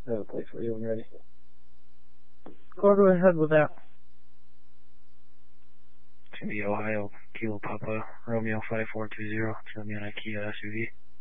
I have a plate for you when ready. Go ahead with that. To be Ohio, Kilo Papa, Romeo 5420, to the Kia SUV.